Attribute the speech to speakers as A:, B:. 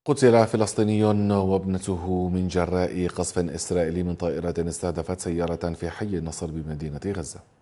A: قتل فلسطيني وابنته من جراء قصف إسرائيلي من طائرة استهدفت سيارة في حي النصر بمدينة غزة.